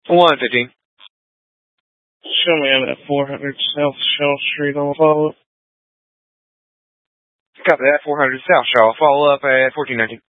115. Show me I'm at 400 South Shell Street on follow-up. Copy that, 400 South Shaw. Follow up at 1419.